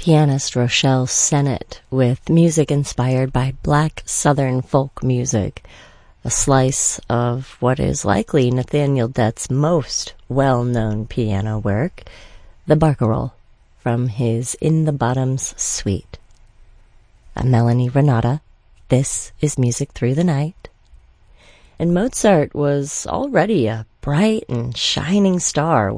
pianist Rochelle Sennett with music inspired by Black Southern folk music, a slice of what is likely Nathaniel Dett's most well-known piano work, the Barcarolle, from his In the Bottoms suite. I'm Melanie Renata. This is Music Through the Night. And Mozart was already a bright and shining star